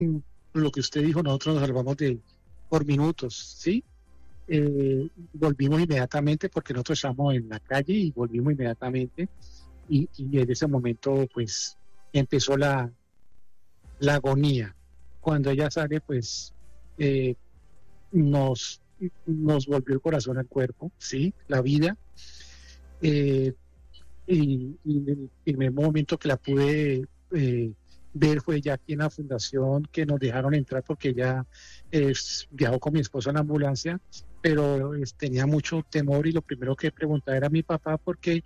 lo que usted dijo, nosotros nos salvamos por minutos, ¿sí? Volvimos inmediatamente porque nosotros estábamos en la calle y volvimos inmediatamente y en ese momento pues empezó la agonía. Cuando ella sale pues eh, nos, nos volvió el corazón al cuerpo, ¿sí? La vida. Eh, y el primer momento que la pude ver fue ya aquí en la fundación, que nos dejaron entrar porque ella viajó con mi esposo en la ambulancia, pero tenía mucho temor y lo primero que preguntaba era a mi papá porque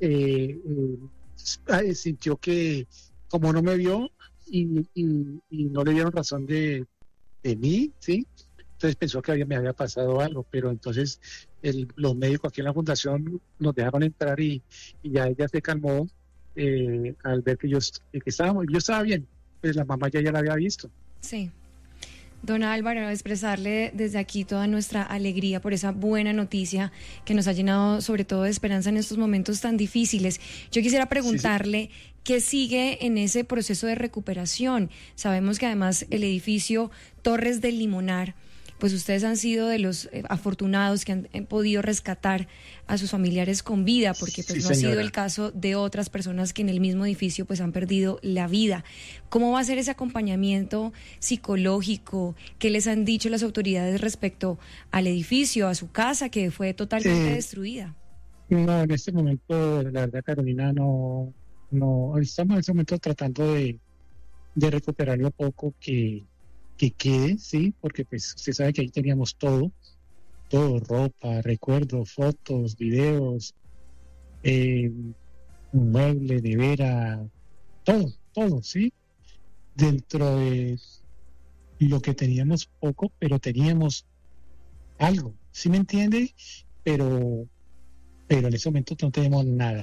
sintió que como no me vio y no le dieron razón de mí, ¿sí? Entonces pensó que me había pasado algo, pero entonces los médicos aquí en la fundación nos dejaron entrar y ya ella se calmó al ver que yo estaba bien, pues la mamá ya la había visto. Sí. Don Álvaro, expresarle desde aquí toda nuestra alegría por esa buena noticia que nos ha llenado sobre todo de esperanza en estos momentos tan difíciles. Yo quisiera preguntarle qué sigue en ese proceso de recuperación. Sabemos que además el edificio Torres del Limonar, pues ustedes han sido de los afortunados que han podido rescatar a sus familiares con vida, porque pues no ha sido el caso de otras personas que en el mismo edificio pues han perdido la vida. ¿Cómo va a ser ese acompañamiento psicológico? ¿Qué les han dicho las autoridades respecto al edificio, a su casa que fue totalmente destruida? No, en este momento, la verdad, Carolina, no, estamos en este momento tratando de recuperar lo poco que quede, sí, porque pues usted sabe que ahí teníamos todo, ropa, recuerdos, fotos, videos, un mueble, nevera, todo, sí, dentro de lo que teníamos poco, pero teníamos algo, ¿sí me entiende? Pero en ese momento no tenemos nada.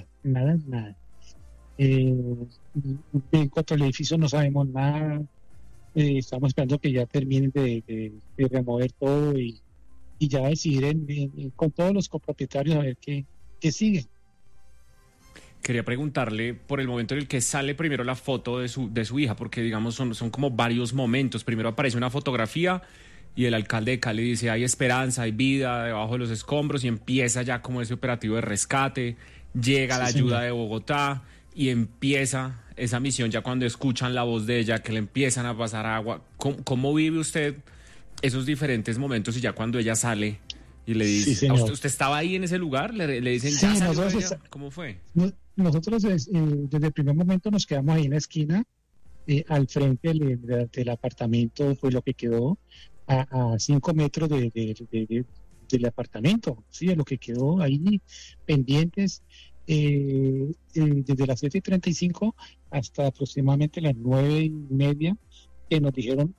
En cuanto al edificio no sabemos nada. Estamos esperando que ya terminen de remover todo y ya decidir con todos los copropietarios a ver qué sigue. Quería preguntarle por el momento en el que sale primero la foto de su hija, porque digamos son como varios momentos. Primero aparece una fotografía y el alcalde de Cali dice hay esperanza, hay vida debajo de los escombros y empieza ya como ese operativo de rescate, llega la ayuda de Bogotá y empieza esa misión ya cuando escuchan la voz de ella, que le empiezan a pasar agua. ¿Cómo vive usted esos diferentes momentos y ya cuando ella sale y le dice, ¿usted estaba ahí en ese lugar? ¿Le dicen ya salió ella? ¿Cómo fue? Nosotros desde el primer momento nos quedamos ahí en la esquina, al frente del apartamento fue lo que quedó, a 5 metros del apartamento, sí, lo que quedó ahí pendientes. Desde las 7:35 hasta aproximadamente las 9:30 que nos dijeron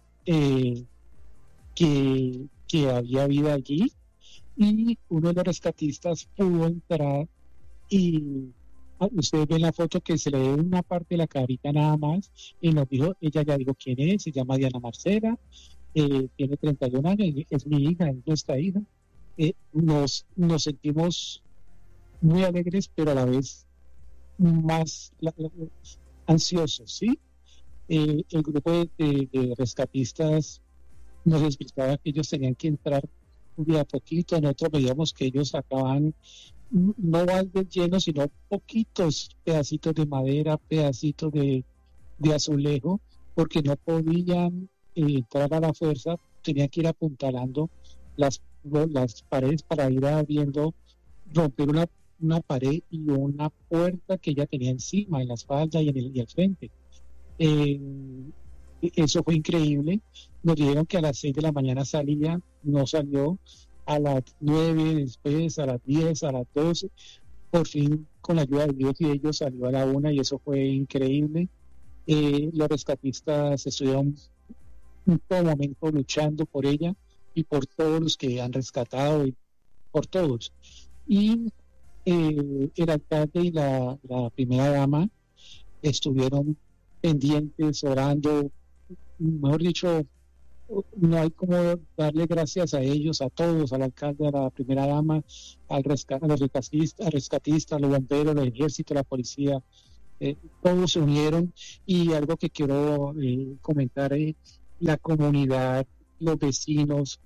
que había vida allí y uno de los rescatistas pudo entrar y ustedes ven la foto que se le ve una parte de la carita nada más y nos dijo, ella ya dijo quién es, se llama Diana Marcela, tiene 31 años, es mi hija, es nuestra hija. Nos sentimos muy alegres, pero a la vez más ansiosos, ¿sí? El grupo de rescatistas nos explicaba que ellos tenían que entrar de a poquito, nosotros veíamos que ellos sacaban no baldes llenos, sino poquitos pedacitos de madera, pedacitos de azulejo, porque no podían entrar a la fuerza, tenían que ir apuntalando las paredes para ir abriendo, romper una pared y una puerta que ella tenía encima, en la espalda y al frente. Eso fue increíble. Nos dijeron que a las 6 de la mañana salía, no salió, a las 9, después a las 10, a las 12, por fin con la ayuda de Dios y ellos salió a la 1 y eso fue increíble. Los rescatistas estuvieron en todo momento luchando por ella y por todos los que han rescatado y por todos. Y el alcalde y la primera dama estuvieron pendientes, orando, mejor dicho, no hay como darle gracias a ellos, a todos, al alcalde, a la primera dama, a los rescatistas, a los bomberos, al ejército, a la policía, todos se unieron. Y algo que quiero comentar, la comunidad, los vecinos.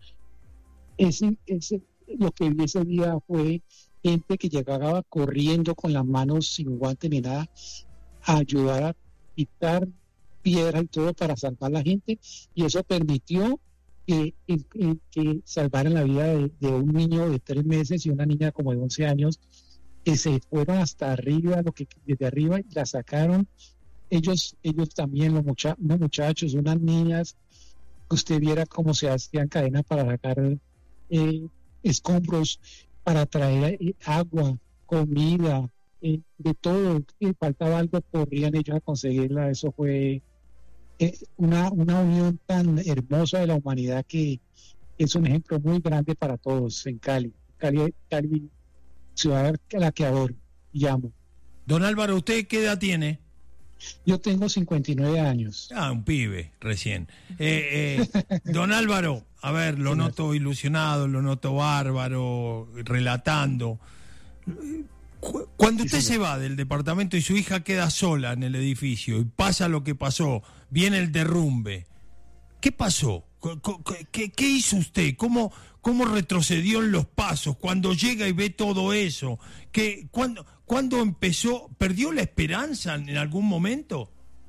Lo que vi ese día fue gente que llegaba corriendo con las manos sin guantes ni nada a ayudar a quitar piedra y todo para salvar a la gente, y eso permitió que salvaran la vida de un niño de 3 meses y una niña como de 11 años, que se fueron hasta arriba, desde arriba, y la sacaron. Ellos también, unos muchachos, unas niñas, usted viera cómo se hacían cadenas para sacar escombros, para traer agua, comida, de todo. Faltaba algo, corrían ellos a conseguirla. Eso fue una unión tan hermosa de la humanidad que es un ejemplo muy grande para todos en Cali. Cali, ciudad a la que adoro y amo. Don Álvaro, ¿usted qué edad tiene? Yo tengo 59 años. Un pibe recién. Don Álvaro, a ver, lo noto ilusionado, lo noto bárbaro, relatando. Cuando usted se va del departamento y su hija queda sola en el edificio y pasa lo que pasó, viene el derrumbe, ¿qué pasó? ¿Qué hizo usted? ¿Cómo retrocedió en los pasos cuando llega y ve todo eso? ¿Cuándo empezó? ¿Perdió la esperanza en algún momento?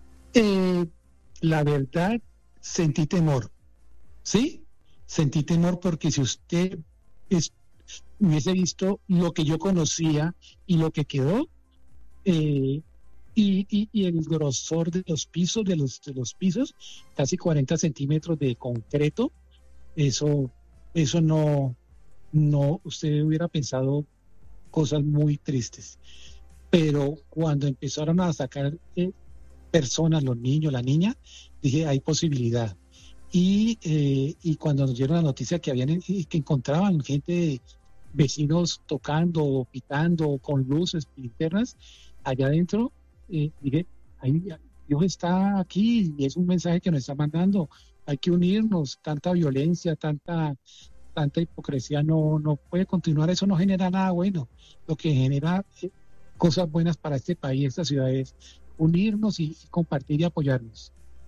La verdad, sentí temor. ¿Sí? Sentí temor porque si usted hubiese visto lo que yo conocía y lo que quedó, y el grosor de los pisos, casi 40 centímetros de concreto, eso no, usted hubiera pensado cosas muy tristes. Pero cuando empezaron a sacar personas, los niños, la niña, dije, hay posibilidad. Y cuando nos dieron la noticia que encontraban gente, vecinos tocando, pitando, con luces, linternas, allá adentro, dije, Dios está aquí y es un mensaje que nos está mandando. Hay que unirnos. Tanta violencia, tanta hipocresía no puede continuar. Eso no genera nada bueno. Lo que genera cosas buenas para este país, esta ciudad, es unirnos y compartir y apoyarnos.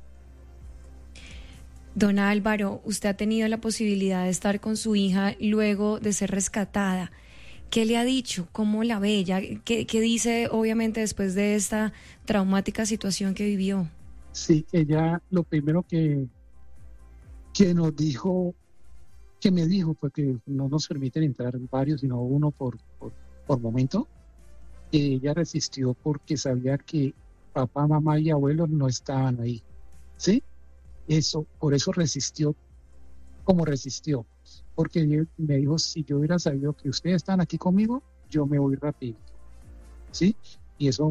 Don Álvaro, usted ha tenido la posibilidad de estar con su hija luego de ser rescatada. ¿Qué le ha dicho? ¿Cómo la ve ella? ¿Qué dice, obviamente, después de esta traumática situación que vivió? Sí, ella lo primero que nos dijo, que me dijo, porque no nos permiten entrar varios, sino uno por momento, que ella resistió porque sabía que papá, mamá y abuelos no estaban ahí. ¿Sí? Por eso resistió como resistió. Porque me dijo, si yo hubiera sabido que ustedes están aquí conmigo, yo me voy rápido. ¿Sí? Y eso...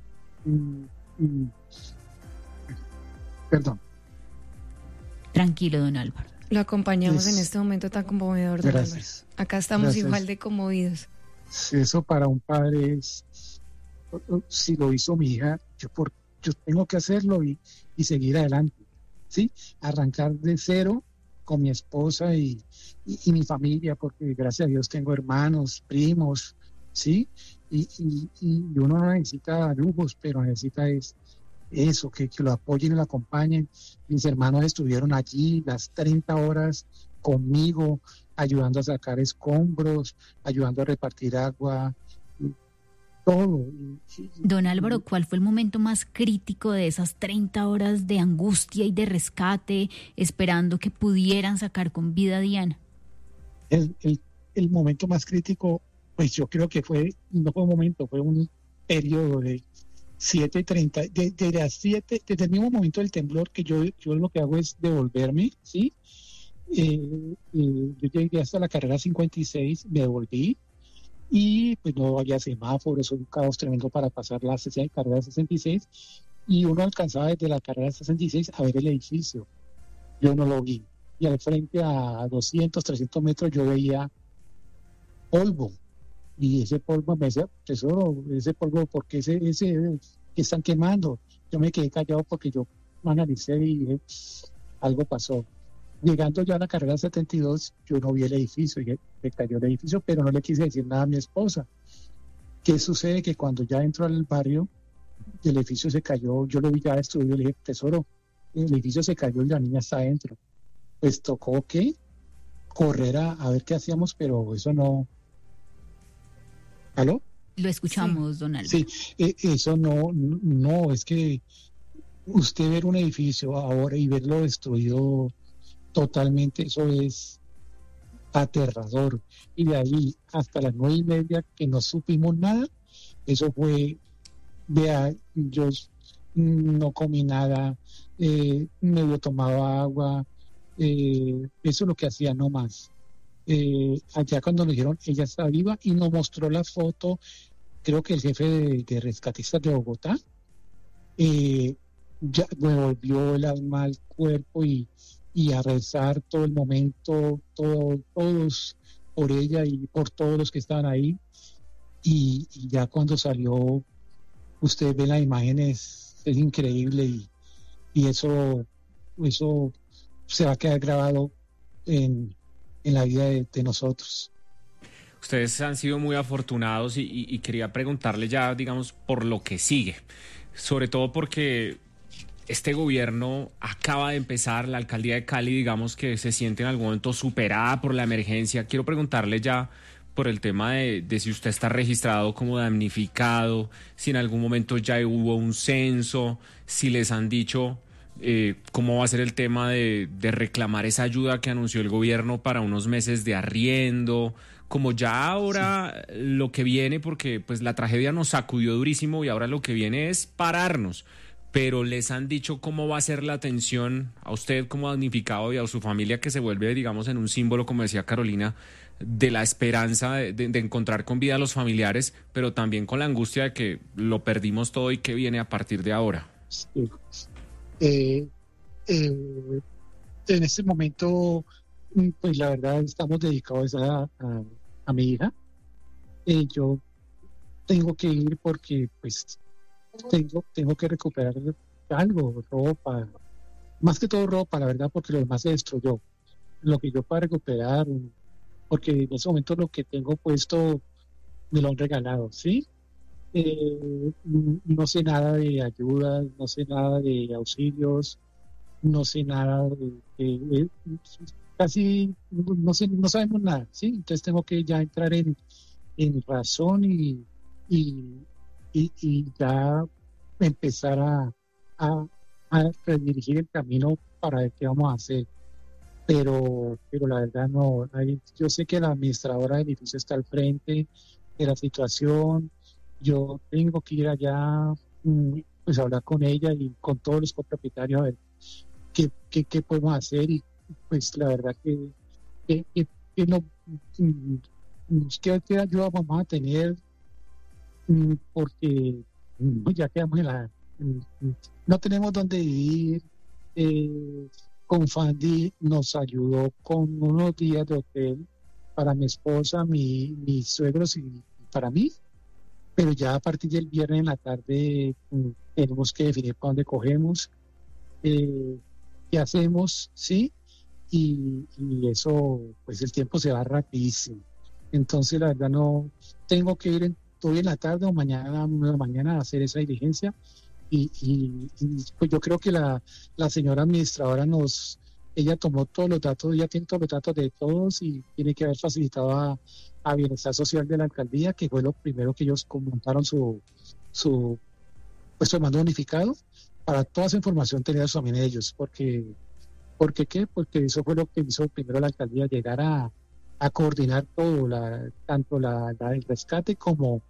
perdón. Tranquilo, don Álvaro. Lo acompañamos en este momento tan conmovedor, don Álvaro. Acá estamos igual de conmovidos. Eso para un padre es... Si lo hizo mi hija, yo tengo que hacerlo y seguir adelante. ¿Sí? Arrancar de cero con mi esposa y mi familia, porque gracias a Dios tengo hermanos, primos, ¿sí? Y uno no necesita lujos, pero necesita eso, que lo apoyen y lo acompañen. Mis hermanos estuvieron allí las 30 horas conmigo, ayudando a sacar escombros, ayudando a repartir agua, todo. Don Álvaro, ¿cuál fue el momento más crítico de esas 30 horas de angustia y de rescate, esperando que pudieran sacar con vida a Diana? El momento más crítico, pues yo creo que no fue un momento, fue un periodo de 7:30, desde el mismo momento del temblor, que yo lo que hago es devolverme, ¿sí? Yo llegué hasta la carrera 56, me devolví, y pues no había semáforos, un caos tremendo para pasar la carrera 66, y uno alcanzaba desde la carrera 66 a ver el edificio. Yo no lo vi, y al frente a 200, 300 metros yo veía polvo, y ese polvo me decía, tesoro, ese polvo, ¿por qué ese que están quemando? Yo me quedé callado porque yo analicé y dije, algo pasó. Llegando ya a la carrera 72, yo no vi el edificio, y me cayó el edificio, pero no le quise decir nada a mi esposa. ¿Qué sucede? Que cuando ya entró al barrio, el edificio se cayó, yo lo vi ya destruido, le dije, tesoro, el edificio se cayó y la niña está adentro. Pues tocó que correr a ver qué hacíamos, pero eso no. ¿Aló? Lo escuchamos, don Álvaro. Sí, eso no, es que usted ver un edificio ahora y verlo destruido totalmente, eso es aterrador. Y de ahí hasta las 9:30 que no supimos nada, eso fue, vea, yo no comí nada, medio tomaba agua, eso es lo que hacía, no más. Allá cuando nos dijeron ella está viva y nos mostró la foto, creo que el jefe de rescatistas de Bogotá, ya me volvió el alma al cuerpo y a rezar todo el momento, todos por ella y por todos los que estaban ahí. Y ya cuando salió, usted ve las imágenes, es increíble y eso se va a quedar grabado en la vida de nosotros. Ustedes han sido muy afortunados y quería preguntarle ya, digamos, por lo que sigue. Sobre todo porque este gobierno acaba de empezar, la alcaldía de Cali, digamos que se siente en algún momento superada por la emergencia. Quiero preguntarle ya por el tema de si usted está registrado como damnificado, si en algún momento ya hubo un censo, si les han dicho cómo va a ser el tema de reclamar esa ayuda que anunció el gobierno para unos meses de arriendo, como ya ahora lo que viene, porque pues la tragedia nos sacudió durísimo y ahora lo que viene es pararnos. Pero les han dicho cómo va a ser la atención a usted como damnificado y a su familia, que se vuelve, digamos, en un símbolo, como decía Carolina, de la esperanza de encontrar con vida a los familiares, pero también con la angustia de que lo perdimos todo y que viene a partir de ahora. Sí. En este momento, pues la verdad estamos dedicados a mi hija. Yo tengo que ir porque pues tengo que recuperar algo, ropa, más que todo ropa, la verdad, porque lo demás se destruyó. Lo que yo pueda recuperar, porque en ese momento lo que tengo puesto me lo han regalado, ¿sí? No sé nada de ayudas, no sé nada de auxilios, no sé nada casi no sabemos nada, ¿sí? Entonces tengo que ya entrar en razón y ya empezar a redirigir el camino para ver qué vamos a hacer. Pero la verdad no, yo sé que la administradora del edificio está al frente de la situación, yo tengo que ir allá, pues a hablar con ella y con todos los copropietarios a ver qué podemos hacer y pues la verdad que no, ¿qué ayuda vamos a tener? Porque ya quedamos no tenemos dónde vivir. Con Fandi nos ayudó con unos días de hotel para mi esposa, mis suegros y para mí, pero ya a partir del viernes en la tarde tenemos que definir para dónde cogemos, qué hacemos, ¿sí? Y eso, pues el tiempo se va rapidísimo. Entonces la verdad no tengo que ir hoy en la tarde o mañana a hacer esa diligencia y pues yo creo que la señora administradora ella tomó todos los datos, ella tiene todos los datos de todos y tiene que haber facilitado a Bienestar Social de la alcaldía, que fue lo primero que ellos montaron su puesto de mando unificado para toda esa información tener también ellos, porque eso fue lo que hizo primero la alcaldía, llegar a coordinar todo, tanto el rescate como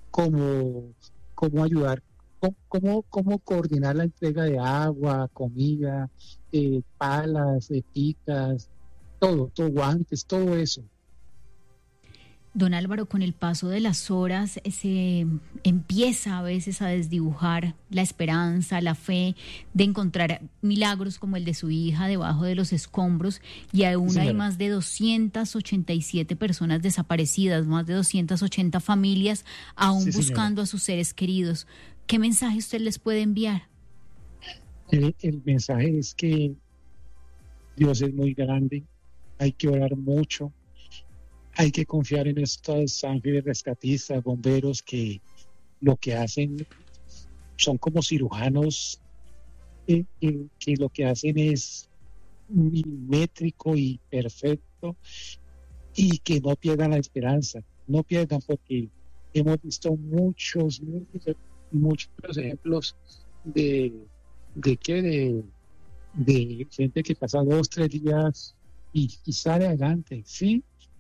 ayudar, cómo coordinar la entrega de agua, comida, palas, picas, todo, guantes, todo eso. Don Álvaro, con el paso de las horas se empieza a veces a desdibujar la esperanza, la fe de encontrar milagros como el de su hija debajo de los escombros y aún Sí, hay señora. más de 287 personas desaparecidas, más de 280 familias aún Sí, señora. buscando a sus seres queridos. ¿Qué mensaje usted les puede enviar? El mensaje es que Dios es muy grande, hay que orar mucho, hay que confiar en estos ángeles rescatistas, bomberos que lo que hacen son como cirujanos que lo que hacen es milimétrico y perfecto, y que no pierdan la esperanza, no pierdan, porque hemos visto muchos ejemplos de gente que pasa 2-3 días y sale adelante, ¿sí?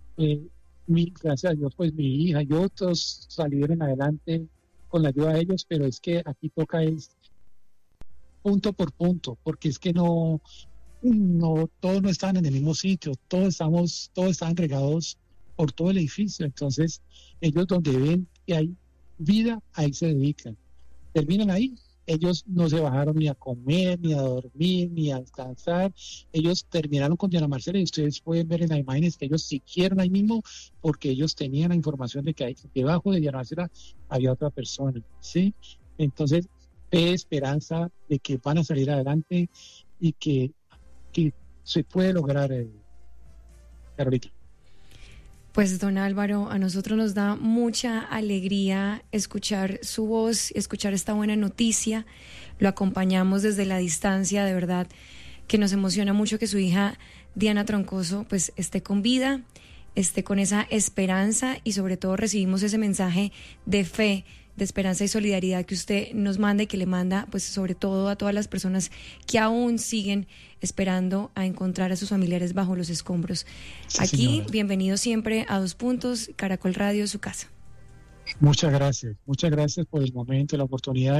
Gracias a Dios, pues mi hija y otros salieron adelante con la ayuda de ellos, pero es que aquí toca es punto por punto, porque es que no todos no están en el mismo sitio, todos están regados por todo el edificio. Entonces ellos donde ven que hay vida, ahí se dedican, terminan ahí. Ellos no se bajaron ni a comer, ni a dormir, ni a descansar. Ellos terminaron con Diana Marcela, y ustedes pueden ver en las imágenes que ellos siguieron ahí mismo, porque ellos tenían la información de que debajo de Diana Marcela había otra persona, ¿sí? Entonces, fe, esperanza de que van a salir adelante y que se puede lograr, Carolita. Pues don Álvaro, a nosotros nos da mucha alegría escuchar su voz, escuchar esta buena noticia. Lo acompañamos desde la distancia, de verdad que nos emociona mucho que su hija Diana Troncoso pues esté con vida, esté con esa esperanza, y sobre todo recibimos ese mensaje de fe, de esperanza y solidaridad que usted nos manda y que le manda pues sobre todo a todas las personas que aún siguen esperando a encontrar a sus familiares bajo los escombros. Sí, aquí, señora. Bienvenido siempre a 2 Puntos, Caracol Radio, su casa. Muchas gracias por el momento, la oportunidad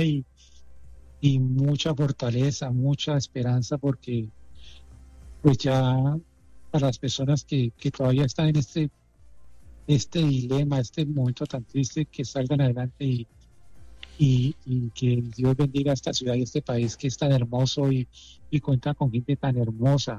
y mucha fortaleza, mucha esperanza, porque pues ya para las personas que todavía están en este dilema, este momento tan triste, que salgan adelante y que Dios bendiga esta ciudad y este país que es tan hermoso y cuenta con gente tan hermosa,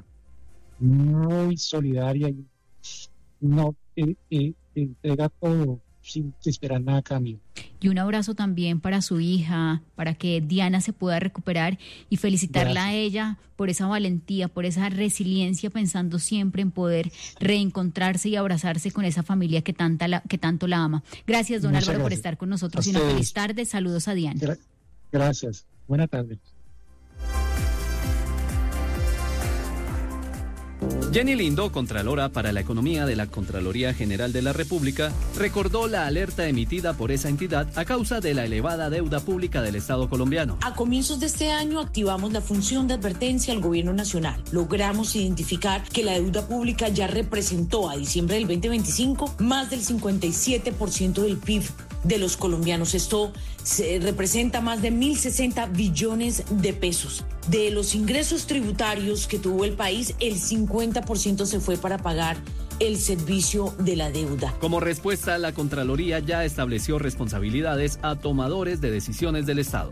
muy solidaria y no entrega todo sin esperar nada a cambio. Y un abrazo también para su hija, para que Diana se pueda recuperar, y felicitarla Gracias. A ella por esa valentía, por esa resiliencia, pensando siempre en poder reencontrarse y abrazarse con esa familia que tanto la ama. Gracias, don Álvaro, por estar con nosotros y una feliz tarde. Saludos a Diana. Gracias. Buena tarde. Jenny Lindo, Contralora para la Economía de la Contraloría General de la República, recordó la alerta emitida por esa entidad a causa de la elevada deuda pública del Estado colombiano. A comienzos de este año activamos la función de advertencia al gobierno nacional. Logramos identificar que la deuda pública ya representó a diciembre del 2025 más del 57% del PIB de los colombianos. Esto representa más de 1.060 billones de pesos. De los ingresos tributarios que tuvo el país, el 50% se fue para pagar el servicio de la deuda. Como respuesta, la Contraloría ya estableció responsabilidades a tomadores de decisiones del Estado.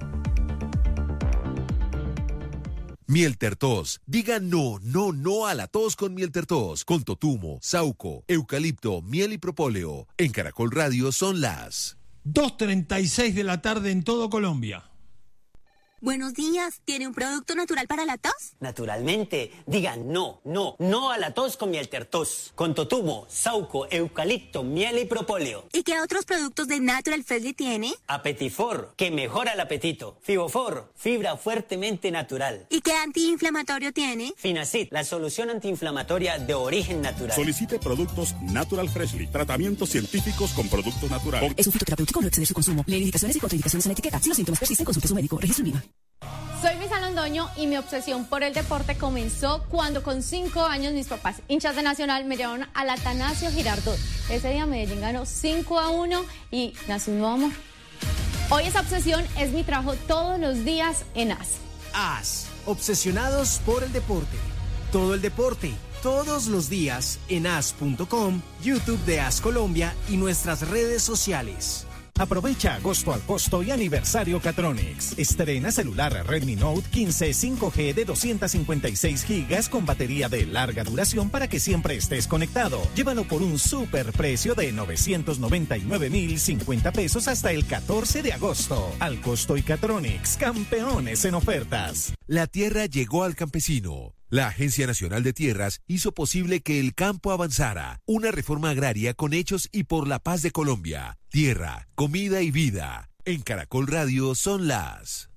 Mieltertos. Diga no a la tos con Mieltertos. Con totumo, sauco, eucalipto, miel y propóleo. En Caracol Radio son las 2:36 de la tarde en todo Colombia. Buenos días, ¿tiene un producto natural para la tos? Naturalmente, diga no a la tos con Mieltertos, con totumo, sauco, eucalipto, miel y propóleo. ¿Y qué otros productos de Natural Freshly tiene? Apetifor, que mejora el apetito. Fibofor, fibra fuertemente natural. ¿Y qué antiinflamatorio tiene? Finacid, la solución antiinflamatoria de origen natural. Solicite productos Natural Freshly, tratamientos científicos con productos naturales. Es un fitoterapéutico, no exceder su consumo. Lee indicaciones y contraindicaciones en la etiqueta. Si los síntomas persisten, consulte a su médico. Registro INVIMA. Soy Luisa Londoño y mi obsesión por el deporte comenzó cuando con 5 años mis papás, hinchas de Nacional, me llevaron al Atanasio Girardot. Ese día Medellín ganó 5-1 y nació un nuevo amor. Hoy esa obsesión es mi trabajo todos los días en AS. AS, obsesionados por el deporte. Todo el deporte, todos los días en as.com, YouTube de AS Colombia y nuestras redes sociales. Aprovecha agosto al costo y aniversario Catronics. Estrena celular Redmi Note 15 5G de 256 GB con batería de larga duración para que siempre estés conectado. Llévalo por un super precio de 999.050 pesos hasta el 14 de agosto. Al costo y Catronics, campeones en ofertas. La tierra llegó al campesino. La Agencia Nacional de Tierras hizo posible que el campo avanzara. Una reforma agraria con hechos y por la paz de Colombia. Tierra, comida y vida. En Caracol Radio son las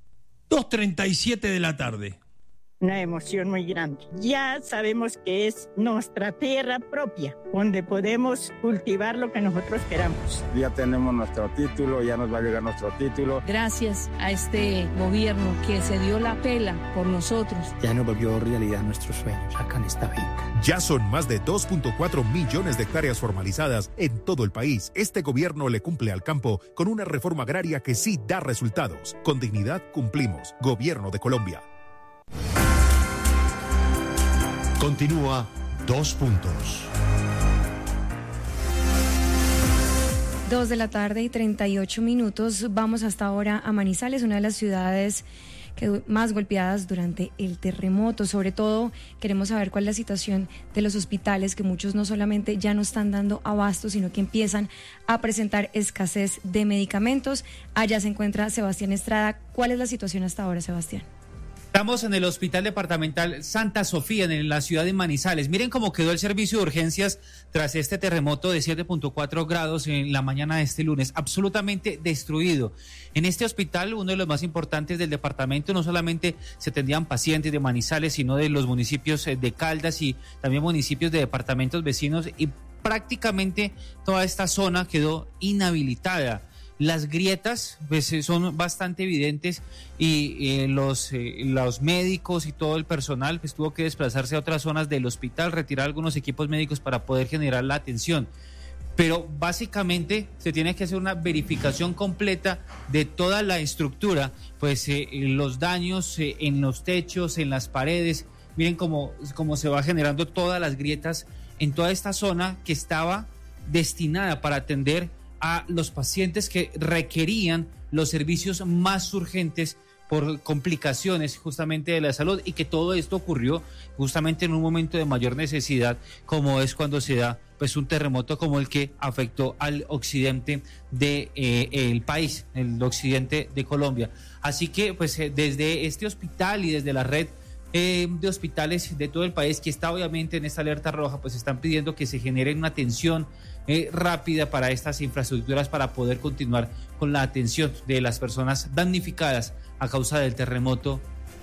2:37 de la tarde. Una emoción muy grande. Ya sabemos que es nuestra tierra propia, donde podemos cultivar lo que nosotros queramos. Ya tenemos nuestro título, ya nos va a llegar nuestro título. Gracias a este gobierno que se dio la pela por nosotros. Ya nos volvió realidad nuestros sueños acá en esta finca. Ya son más de 2.4 millones de hectáreas formalizadas en todo el país. Este gobierno le cumple al campo con una reforma agraria que sí da resultados. Con dignidad cumplimos. Gobierno de Colombia. Continúa 2 puntos. 2:38 p.m. Vamos hasta ahora a Manizales, una de las ciudades más golpeadas durante el terremoto. Sobre todo queremos saber cuál es la situación de los hospitales, que muchos no solamente ya no están dando abasto, sino que empiezan a presentar escasez de medicamentos. Allá se encuentra Sebastián Estrada. ¿Cuál es la situación hasta ahora, Sebastián? Estamos en el Hospital Departamental Santa Sofía, en la ciudad de Manizales. Miren cómo quedó el servicio de urgencias tras este terremoto de 7.4 grados en la mañana de este lunes. Absolutamente destruido. En este hospital, uno de los más importantes del departamento, no solamente se atendían pacientes de Manizales, sino de los municipios de Caldas y también municipios de departamentos vecinos, y prácticamente toda esta zona quedó inhabilitada. Las grietas pues, son bastante evidentes y los médicos y todo el personal pues, tuvo que desplazarse a otras zonas del hospital, retirar algunos equipos médicos para poder generar la atención. Pero básicamente se tiene que hacer una verificación completa de toda la estructura, pues los daños en los techos, en las paredes. Miren cómo se va generando todas las grietas en toda esta zona que estaba destinada para atender a los pacientes que requerían los servicios más urgentes por complicaciones justamente de la salud, y que todo esto ocurrió justamente en un momento de mayor necesidad, como es cuando se da pues un terremoto como el que afectó al occidente de el país, el occidente de Colombia. Así que pues desde este hospital y desde la red de hospitales de todo el país, que está obviamente en esta alerta roja, pues están pidiendo que se genere una atención rápida para estas infraestructuras, para poder continuar con la atención de las personas damnificadas a causa del terremoto.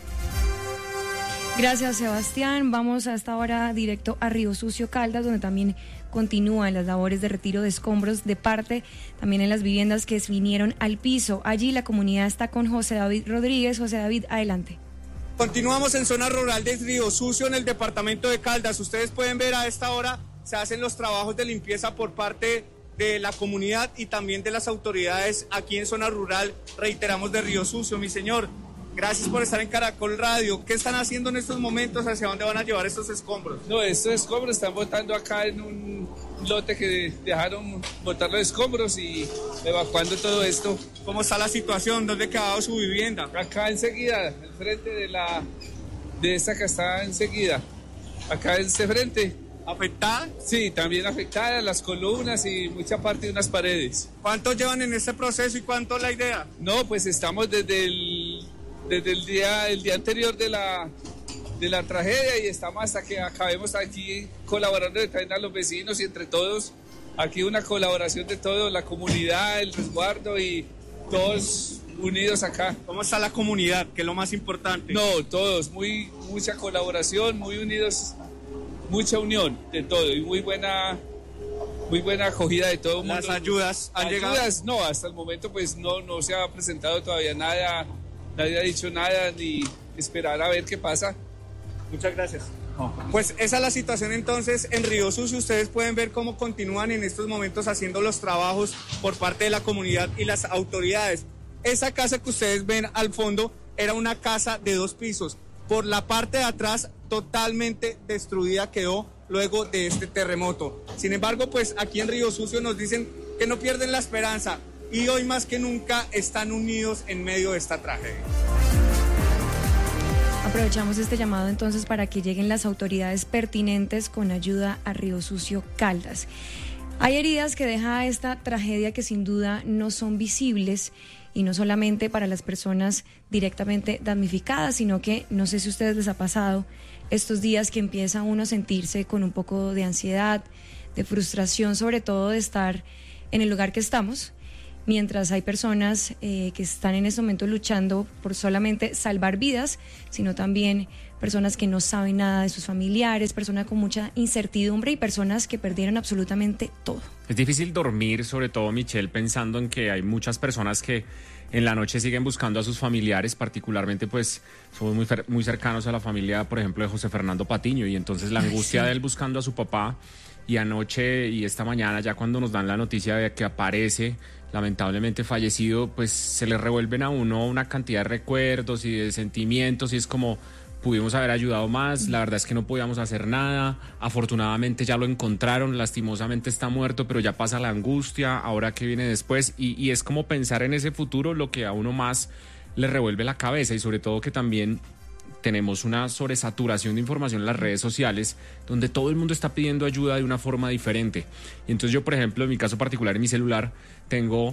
Gracias, Sebastián. Vamos hasta ahora directo a Río Sucio, Caldas, donde también continúan las labores de retiro de escombros de parte también en las viviendas que vinieron al piso. Allí la comunidad está con José David Rodríguez. José David, adelante. Continuamos en zona rural de Río Sucio, en el departamento de Caldas. Ustedes pueden ver, a esta hora se hacen los trabajos de limpieza por parte de la comunidad y también de las autoridades aquí en zona rural, reiteramos, de Río Sucio. Mi señor, gracias por estar en Caracol Radio. ¿Qué están haciendo en estos momentos? ¿Hacia dónde van a llevar estos escombros? No, estos escombros están botando acá en un lote que dejaron botar los escombros y evacuando todo esto. ¿Cómo está la situación? ¿Dónde ha quedado su vivienda? Acá enseguida, al frente de esta que está enseguida. Acá en este frente. ¿Afectada? Sí, también afectada, las columnas y mucha parte de unas paredes. ¿Cuánto llevan en este proceso y cuánto es la idea? No, pues estamos desde el día anterior de la tragedia, y estamos hasta que acabemos aquí colaborando también a los vecinos, y entre todos, aquí una colaboración de todos, la comunidad, el resguardo y todos unidos acá. ¿Cómo está la comunidad, que es lo más importante? No, todos, mucha colaboración, muy unidos, mucha unión de todo y muy buena acogida de todo el mundo. ¿Las ayudas han llegado? No, hasta el momento pues no se ha presentado todavía nada, nadie ha dicho nada, ni esperar a ver qué pasa. Muchas gracias. Pues esa es la situación entonces en Río Sucio. Ustedes pueden ver cómo continúan en estos momentos haciendo los trabajos por parte de la comunidad y las autoridades. Esa casa que ustedes ven al fondo era una casa de 2 pisos. Por la parte de atrás totalmente destruida quedó luego de este terremoto. Sin embargo, pues aquí en Río Sucio nos dicen que no pierden la esperanza y hoy más que nunca están unidos en medio de esta tragedia. Aprovechamos este llamado entonces para que lleguen las autoridades pertinentes con ayuda a Río Sucio, Caldas. Hay heridas que deja esta tragedia que sin duda no son visibles, y no solamente para las personas directamente damnificadas, sino que no sé si a ustedes les ha pasado estos días que empieza uno a sentirse con un poco de ansiedad, de frustración, sobre todo de estar en el lugar que estamos, mientras hay personas que están en este momento luchando por solamente salvar vidas, sino también personas que no saben nada de sus familiares, personas con mucha incertidumbre y personas que perdieron absolutamente todo. Es difícil dormir, sobre todo, Michelle, pensando en que hay muchas personas que en la noche siguen buscando a sus familiares, particularmente pues somos muy cercanos a la familia, por ejemplo, de José Fernando Patiño, y entonces la angustia de él buscando a su papá, y anoche y esta mañana ya cuando nos dan la noticia de que aparece lamentablemente fallecido, pues se le revuelven a uno una cantidad de recuerdos y de sentimientos, y es como pudimos haber ayudado más, la verdad es que no podíamos hacer nada, afortunadamente ya lo encontraron, lastimosamente está muerto, pero ya pasa la angustia, ahora qué viene después, y es como pensar en ese futuro lo que a uno más le revuelve la cabeza, y sobre todo que también tenemos una sobresaturación de información en las redes sociales donde todo el mundo está pidiendo ayuda de una forma diferente. Y entonces yo, por ejemplo, en mi caso particular, en mi celular, tengo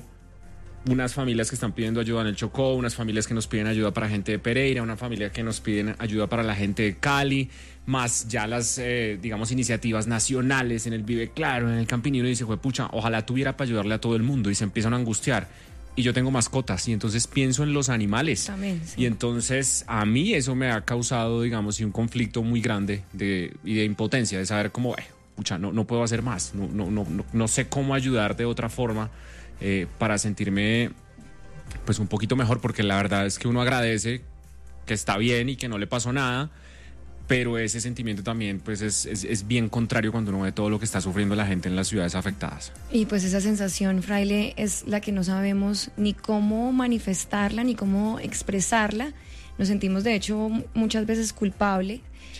unas familias que están pidiendo ayuda en el Chocó, unas familias que nos piden ayuda para gente de Pereira, una familia que nos piden ayuda para la gente de Cali, más ya las, digamos, iniciativas nacionales en el Vive Claro, en el Campinino, y dice, pucha, ojalá tuviera para ayudarle a todo el mundo, y se empiezan a angustiar. Y yo tengo mascotas, y entonces pienso en los animales. También, sí. Y entonces a mí eso me ha causado, digamos, un conflicto muy grande y de impotencia, de saber cómo, pucha, no puedo hacer más, no sé cómo ayudar de otra forma para sentirme pues un poquito mejor, porque la verdad es que uno agradece que está bien y que no le pasó nada, pero ese sentimiento también pues es bien contrario cuando uno ve todo lo que está sufriendo la gente en las ciudades afectadas. Y pues esa sensación, Fraile, es la que no sabemos ni cómo manifestarla, ni cómo expresarla. Nos sentimos de hecho muchas veces culpables.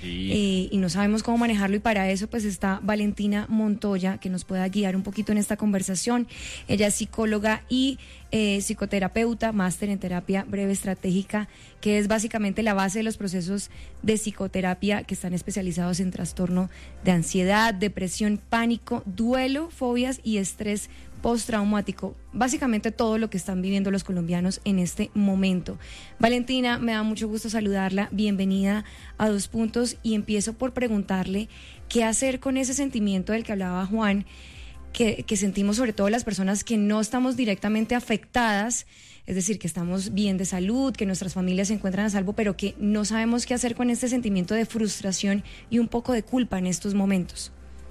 Sí. Y no sabemos cómo manejarlo, y para eso pues está Valentina Montoya, que nos pueda guiar un poquito en esta conversación. Ella es psicóloga y psicoterapeuta, máster en terapia breve estratégica, que es básicamente la base de los procesos de psicoterapia que están especializados en trastorno de ansiedad, depresión, pánico, duelo, fobias y estrés postraumático, básicamente todo lo que están viviendo los colombianos en este momento. Valentina, me da mucho gusto saludarla, bienvenida a Dos Puntos, y empiezo por preguntarle qué hacer con ese sentimiento del que hablaba Juan, que sentimos sobre todo las personas que no estamos directamente afectadas, es decir, que estamos bien de salud, que nuestras familias se encuentran a salvo, pero que no sabemos qué hacer con este sentimiento de frustración y un poco de culpa en estos momentos.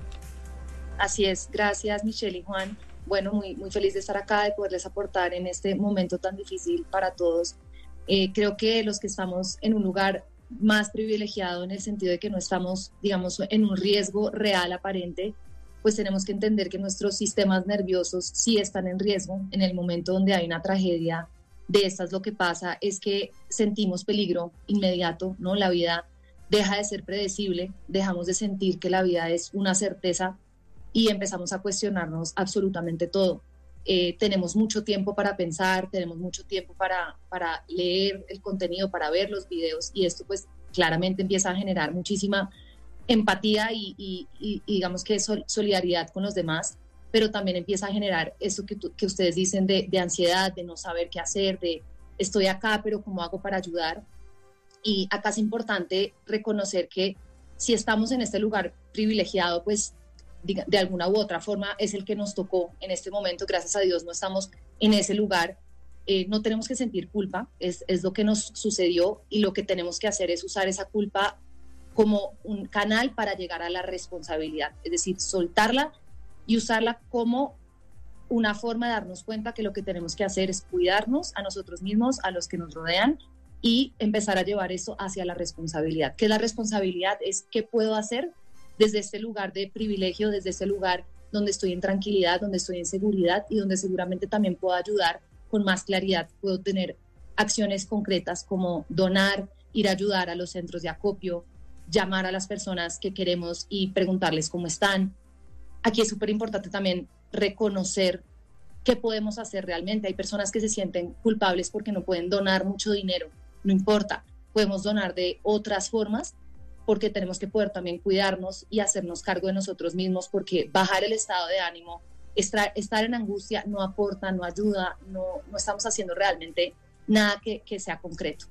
Así es, gracias Michelle y Juan. Bueno, muy feliz de estar acá, de poderles aportar en este momento tan difícil para todos. Creo que los que estamos en un lugar más privilegiado, en el sentido de que no estamos, digamos, en un riesgo real aparente, pues tenemos que entender que nuestros sistemas nerviosos sí están en riesgo. En el momento donde hay una tragedia de estas, lo que pasa es que sentimos peligro inmediato, ¿no? La vida deja de ser predecible, dejamos de sentir que la vida es una certeza, y empezamos a cuestionarnos absolutamente todo. Tenemos mucho tiempo para pensar, tenemos mucho tiempo para leer el contenido, para ver los videos, y esto pues claramente empieza a generar muchísima empatía y digamos que solidaridad con los demás, pero también empieza a generar eso que ustedes dicen de ansiedad, de no saber qué hacer, de estoy acá, pero ¿cómo hago para ayudar? Y acá es importante reconocer que si estamos en este lugar privilegiado, pues de alguna u otra forma es el que nos tocó en este momento. Gracias a Dios no estamos en ese lugar, no tenemos que sentir culpa, es lo que nos sucedió, y lo que tenemos que hacer es usar esa culpa como un canal para llegar a la responsabilidad, es decir, soltarla y usarla como una forma de darnos cuenta que lo que tenemos que hacer es cuidarnos a nosotros mismos, a los que nos rodean, y empezar a llevar eso hacia la responsabilidad. ¿Qué es la responsabilidad? Es qué puedo hacer desde este lugar de privilegio, desde este lugar donde estoy en tranquilidad, donde estoy en seguridad, y donde seguramente también puedo ayudar con más claridad. Puedo tener acciones concretas como donar, ir a ayudar a los centros de acopio, llamar a las personas que queremos y preguntarles cómo están. Aquí es súper importante también reconocer qué podemos hacer realmente. Hay personas que se sienten culpables porque no pueden donar mucho dinero, no importa, podemos donar de otras formas, porque tenemos que poder también cuidarnos y hacernos cargo de nosotros mismos, porque bajar el estado de ánimo, estar en angustia no aporta, no ayuda, no estamos haciendo realmente nada que sea concreto.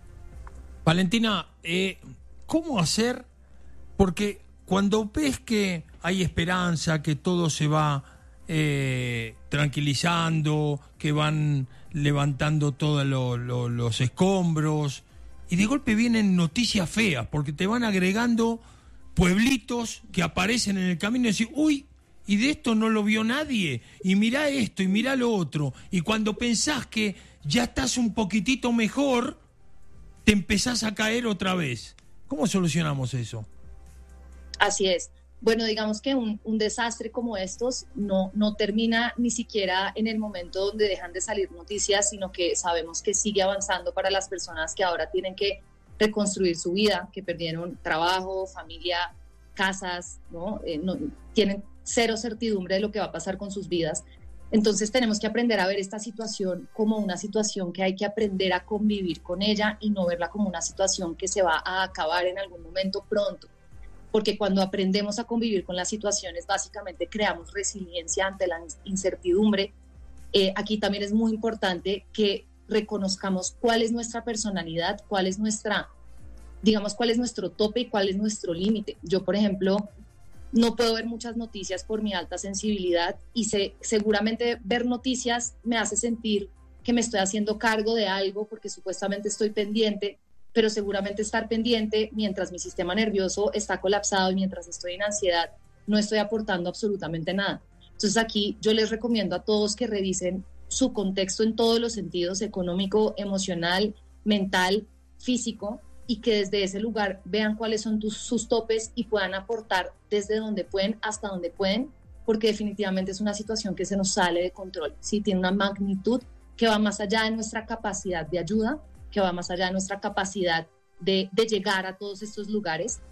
Valentina, ¿cómo hacer? Porque cuando ves que hay esperanza, que todo se va tranquilizando, que van levantando todos los escombros, y de golpe vienen noticias feas, porque te van agregando pueblitos que aparecen en el camino y decís, uy, y de esto no lo vio nadie, y mirá esto, y mirá lo otro, y cuando pensás que ya estás un poquitito mejor, te empezás a caer otra vez. ¿Cómo solucionamos eso? Así es. Bueno, digamos que un desastre como estos no termina ni siquiera en el momento donde dejan de salir noticias, sino que sabemos que sigue avanzando para las personas que ahora tienen que reconstruir su vida, que perdieron trabajo, familia, casas, ¿no? Tienen cero certidumbre de lo que va a pasar con sus vidas. Entonces tenemos que aprender a ver esta situación como una situación que hay que aprender a convivir con ella y no verla como una situación que se va a acabar en algún momento pronto. Porque cuando aprendemos a convivir con las situaciones, básicamente creamos resiliencia ante la incertidumbre. Aquí también es muy importante que reconozcamos cuál es nuestra personalidad, cuál es nuestro tope y cuál es nuestro límite. Yo, por ejemplo, no puedo ver muchas noticias por mi alta sensibilidad y seguramente ver noticias me hace sentir que me estoy haciendo cargo de algo porque supuestamente estoy pendiente, pero seguramente estar pendiente mientras mi sistema nervioso está colapsado y mientras estoy en ansiedad no estoy aportando absolutamente nada. Entonces aquí yo les recomiendo a todos que revisen su contexto en todos los sentidos, económico, emocional, mental, físico, y que desde ese lugar vean cuáles son sus topes y puedan aportar desde donde pueden hasta donde pueden, porque definitivamente es una situación que se nos sale de control, ¿sí? Tiene una magnitud que va más allá de nuestra capacidad de ayuda, que va más allá de nuestra capacidad de llegar a todos estos lugares.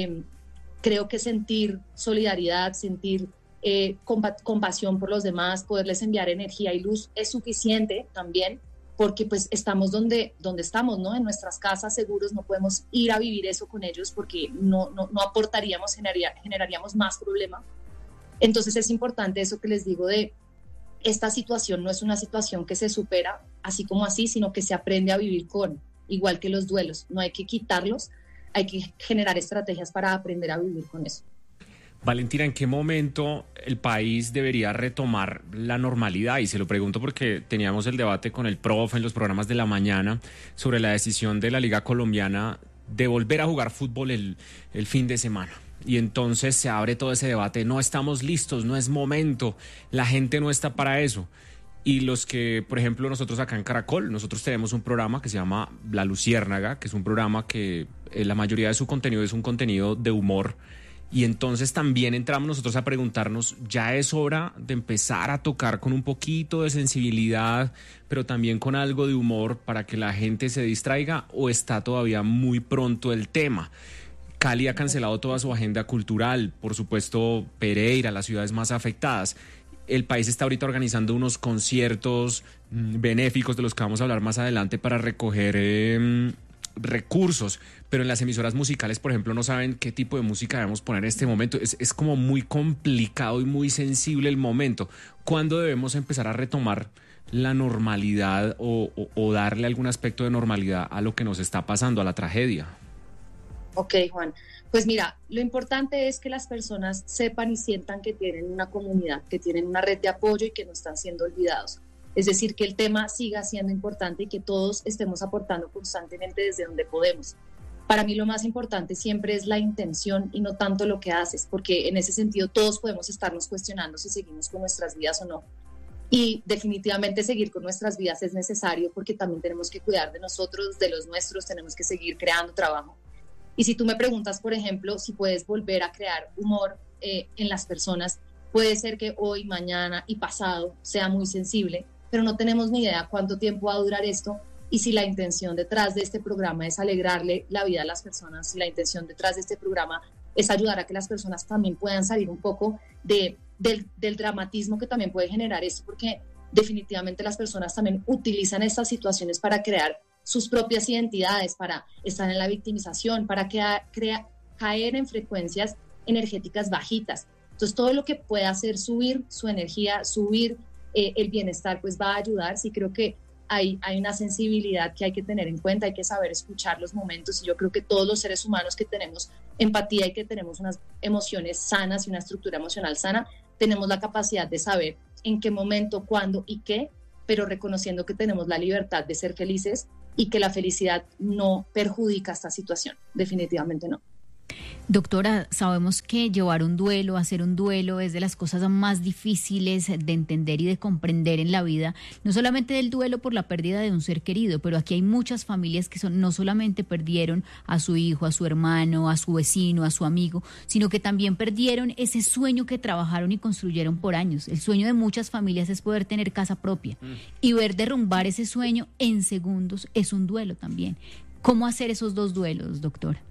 Creo que sentir solidaridad, sentir compasión por los demás, poderles enviar energía y luz es suficiente también, porque pues estamos donde estamos, ¿no? En nuestras casas seguros, no podemos ir a vivir eso con ellos porque no aportaríamos, generaríamos más problema. Entonces es importante eso que les digo de esta situación no es una situación que se supera así como así, sino que se aprende a vivir con, igual que los duelos. No hay que quitarlos, hay que generar estrategias para aprender a vivir con eso. Valentina, ¿en qué momento el país debería retomar la normalidad? Y se lo pregunto porque teníamos el debate con el profe en los programas de la mañana sobre la decisión de la Liga Colombiana de volver a jugar fútbol el fin de semana. Y entonces se abre todo ese debate, no estamos listos, no es momento, la gente no está para eso. Y los que, por ejemplo, nosotros acá en Caracol, nosotros tenemos un programa que se llama La Luciérnaga, que es un programa que la mayoría de su contenido es un contenido de humor. Y entonces también entramos nosotros a preguntarnos, ya es hora de empezar a tocar con un poquito de sensibilidad, pero también con algo de humor para que la gente se distraiga, o está todavía muy pronto el tema. Cali ha cancelado toda su agenda cultural, por supuesto Pereira, las ciudades más afectadas. El país está ahorita organizando unos conciertos benéficos de los que vamos a hablar más adelante para recoger recursos, pero en las emisoras musicales, por ejemplo, no saben qué tipo de música debemos poner en este momento. Es como muy complicado y muy sensible el momento. ¿Cuándo debemos empezar a retomar la normalidad o darle algún aspecto de normalidad a lo que nos está pasando, a la tragedia? Ok, Juan. Pues mira, lo importante es que las personas sepan y sientan que tienen una comunidad, que tienen una red de apoyo y que no están siendo olvidados. Es decir, que el tema siga siendo importante y que todos estemos aportando constantemente desde donde podemos. Para mí lo más importante siempre es la intención y no tanto lo que haces, porque en ese sentido todos podemos estarnos cuestionando si seguimos con nuestras vidas o no. Y definitivamente seguir con nuestras vidas es necesario porque también tenemos que cuidar de nosotros, de los nuestros, tenemos que seguir creando trabajo. Y si tú me preguntas, por ejemplo, si puedes volver a crear humor en las personas, puede ser que hoy, mañana y pasado sea muy sensible, pero no tenemos ni idea cuánto tiempo va a durar esto y si la intención detrás de este programa es alegrarle la vida a las personas, si la intención detrás de este programa es ayudar a que las personas también puedan salir un poco del dramatismo que también puede generar esto, porque definitivamente las personas también utilizan estas situaciones para crear sus propias identidades, para estar en la victimización, para caer en frecuencias energéticas bajitas. Entonces todo lo que pueda hacer subir su energía, subir el bienestar, pues va a ayudar. Sí, creo que hay una sensibilidad que hay que tener en cuenta, hay que saber escuchar los momentos, y yo creo que todos los seres humanos que tenemos empatía y que tenemos unas emociones sanas y una estructura emocional sana, tenemos la capacidad de saber en qué momento, cuándo y qué, pero reconociendo que tenemos la libertad de ser felices y que la felicidad no perjudica esta situación, definitivamente no. Doctora, sabemos que llevar un duelo, hacer un duelo es de las cosas más difíciles de entender y de comprender en la vida, no solamente del duelo por la pérdida de un ser querido, pero aquí hay muchas familias que no solamente perdieron a su hijo, a su hermano, a su vecino, a su amigo, sino que también perdieron ese sueño que trabajaron y construyeron por años. El sueño de muchas familias es poder tener casa propia y ver derrumbar ese sueño en segundos es un duelo también. ¿Cómo hacer esos dos duelos, doctora?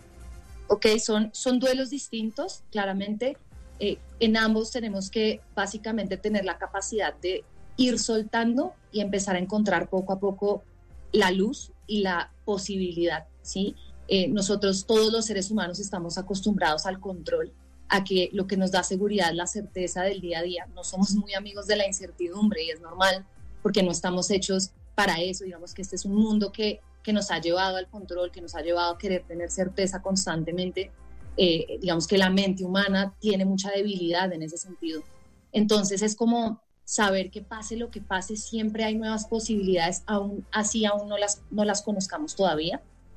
Ok, son duelos distintos, claramente. En ambos tenemos que básicamente tener la capacidad de ir soltando y empezar a encontrar poco a poco la luz y la posibilidad, ¿sí? Nosotros, todos los seres humanos, estamos acostumbrados al control, a que lo que nos da seguridad es la certeza del día a día. No somos muy amigos de la incertidumbre y es normal porque no estamos hechos para eso. Digamos que este es un mundo que nos ha llevado al control, que nos ha llevado a querer tener certeza constantemente. Digamos que la mente humana tiene mucha debilidad en ese sentido. Entonces es como saber que pase lo que pase, siempre hay nuevas posibilidades, aún no las conozcamos todavía.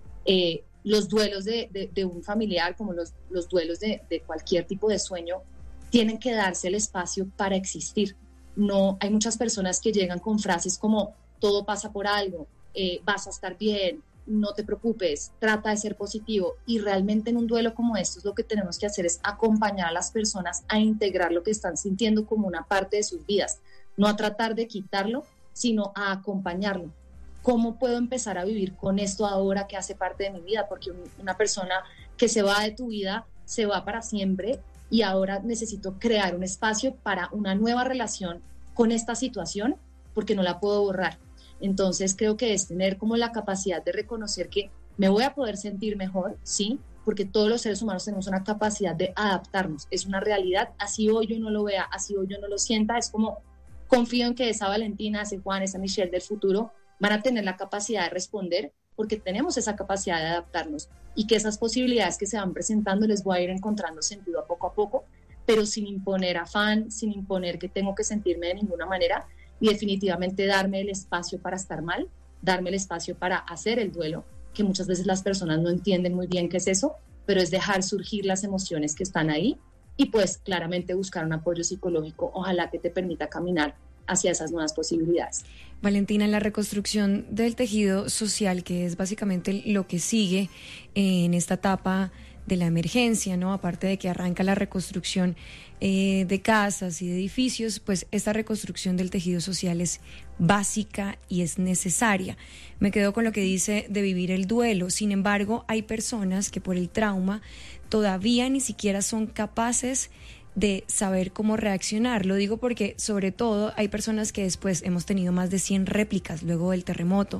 Los duelos de un familiar, como los duelos de cualquier tipo de sueño, tienen que darse el espacio para existir. No, hay muchas personas que llegan con frases como todo pasa por algo, vas a estar bien, no te preocupes, trata de ser positivo, y realmente en un duelo como esto lo que tenemos que hacer es acompañar a las personas a integrar lo que están sintiendo como una parte de sus vidas, no a tratar de quitarlo, sino a acompañarlo. ¿Cómo puedo empezar a vivir con esto ahora que hace parte de mi vida? Porque una persona que se va de tu vida se va para siempre, y ahora necesito crear un espacio para una nueva relación con esta situación porque no la puedo borrar. Entonces creo que es tener como la capacidad de reconocer que me voy a poder sentir mejor, sí, porque todos los seres humanos tenemos una capacidad de adaptarnos, es una realidad, así hoy yo no lo vea, así hoy yo no lo sienta, es como confío en que esa Valentina, ese Juan, esa Michelle del futuro van a tener la capacidad de responder, porque tenemos esa capacidad de adaptarnos, y que esas posibilidades que se van presentando les voy a ir encontrando sentido a poco, pero sin imponer afán, sin imponer que tengo que sentirme de ninguna manera, y definitivamente darme el espacio para estar mal, darme el espacio para hacer el duelo, que muchas veces las personas no entienden muy bien qué es eso, pero es dejar surgir las emociones que están ahí, y pues claramente buscar un apoyo psicológico, ojalá que te permita caminar hacia esas nuevas posibilidades. Valentina, en la reconstrucción del tejido social, que es básicamente lo que sigue en esta etapa de la emergencia, ¿no? Aparte de que arranca la reconstrucción de casas y de edificios, pues esta reconstrucción del tejido social es básica y es necesaria. Me quedo con lo que dice de vivir el duelo. Sin embargo, hay personas que por el trauma todavía ni siquiera son capaces de saber cómo reaccionar. Lo digo porque sobre todo hay personas que después hemos tenido más de 100 réplicas luego del terremoto,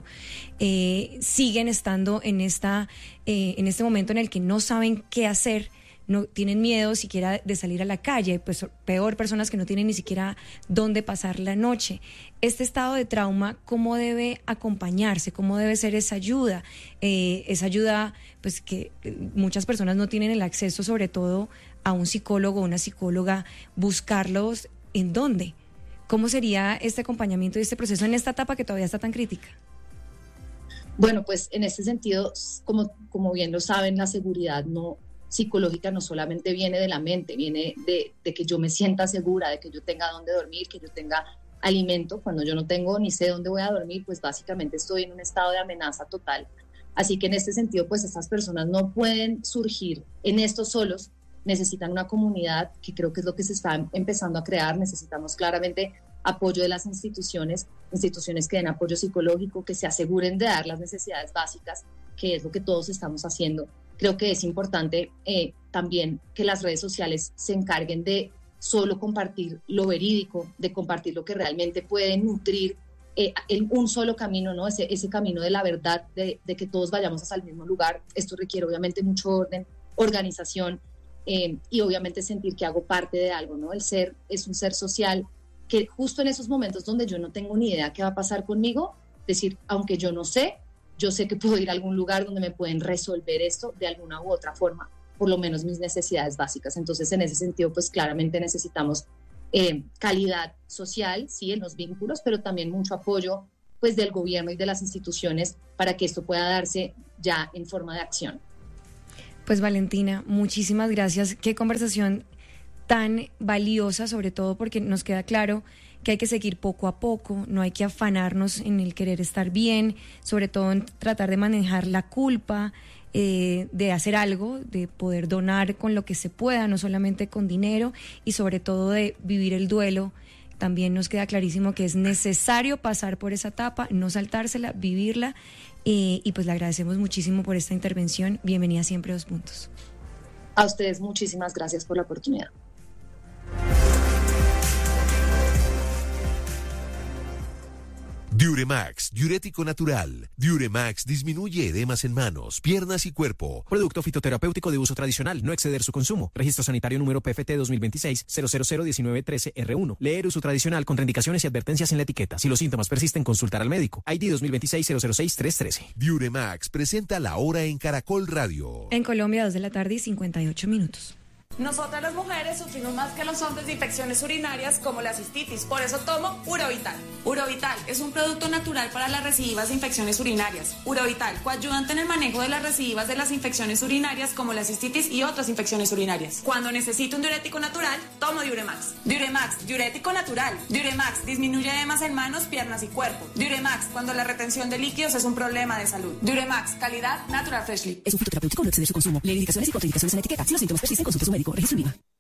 siguen estando en este momento en el que no saben qué hacer, no tienen miedo siquiera de salir a la calle, pues peor, personas que no tienen ni siquiera dónde pasar la noche. Este estado de trauma, ¿cómo debe acompañarse? ¿Cómo debe ser esa ayuda? Esa ayuda, pues que muchas personas no tienen el acceso, sobre todo a un psicólogo o una psicóloga, buscarlos ¿en dónde? ¿Cómo sería este acompañamiento y este proceso en esta etapa que todavía está tan crítica? Bueno, pues en este sentido, como bien lo saben, la seguridad psicológica no solamente viene de la mente, viene de que yo me sienta segura, de que yo tenga dónde dormir, que yo tenga alimento. Cuando yo no tengo ni sé dónde voy a dormir, pues básicamente estoy en un estado de amenaza total. Así que en este sentido, pues estas personas no pueden surgir en esto solos, necesitan una comunidad, que creo que es lo que se está empezando a crear. Necesitamos claramente apoyo de las instituciones que den apoyo psicológico, que se aseguren de dar las necesidades básicas, que es lo que todos estamos haciendo. Creo que es importante también que las redes sociales se encarguen de solo compartir lo verídico, de compartir lo que realmente puede nutrir en un solo camino, ¿no? Ese camino de la verdad, de que todos vayamos hacia el mismo lugar. Esto requiere obviamente mucho orden, organización, y obviamente sentir que hago parte de algo, ¿no? El ser es un ser social que justo en esos momentos donde yo no tengo ni idea qué va a pasar conmigo, decir, aunque yo no sé, yo sé que puedo ir a algún lugar donde me pueden resolver esto de alguna u otra forma, por lo menos mis necesidades básicas. Entonces, en ese sentido, pues claramente necesitamos calidad social, sí, en los vínculos, pero también mucho apoyo pues del gobierno y de las instituciones para que esto pueda darse ya en forma de acción. Pues Valentina, muchísimas gracias. Qué conversación tan valiosa, sobre todo porque nos queda claro que hay que seguir poco a poco, no hay que afanarnos en el querer estar bien, sobre todo en tratar de manejar la culpa, de hacer algo, de poder donar con lo que se pueda, no solamente con dinero, y sobre todo de vivir el duelo. También nos queda clarísimo que es necesario pasar por esa etapa, no saltársela, vivirla, y pues le agradecemos muchísimo por esta intervención. Bienvenida siempre a 2 Puntos. A ustedes muchísimas gracias por la oportunidad. Diuremax, diurético natural. Diuremax disminuye edemas en manos, piernas y cuerpo. Producto fitoterapéutico de uso tradicional, no exceder su consumo. Registro sanitario número PFT 2026-0001913R1. Leer uso tradicional, contraindicaciones y advertencias en la etiqueta. Si los síntomas persisten, consultar al médico. ID 2026-006-313. Diuremax presenta La Hora en Caracol Radio. En Colombia, 2:58 p.m. Nosotras las mujeres sufrimos más que los hombres de infecciones urinarias como la cistitis, por eso tomo Urovital. Urovital es un producto natural para las recidivas de infecciones urinarias. Urovital, coayudante en el manejo de las recidivas de las infecciones urinarias como la cistitis y otras infecciones urinarias. Cuando necesito un diurético natural, tomo Diuremax. Diuremax, diurético natural. Diuremax, disminuye edemas en manos, piernas y cuerpo. Diuremax, cuando la retención de líquidos es un problema de salud. Diuremax, calidad Natural Freshly. Es un fitoterapéutico, no exceder su consumo. Leer indicaciones y contraindicaciones en la etiqueta. Si los síntomas persisten, consulte a su médico. Registro INVIMA.